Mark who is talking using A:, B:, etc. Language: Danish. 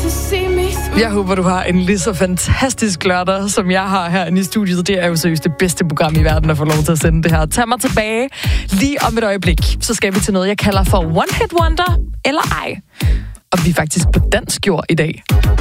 A: Jeg håber, du har en lige så fantastisk lørdag, som jeg har herinde i studiet. Det er jo seriøst det bedste program i verden, at få lov til at sende det her. Tag mig tilbage lige om et øjeblik. Så skal vi til noget, jeg kalder for One Hit Wonder eller ej. Og vi er faktisk på dansk jord i dag.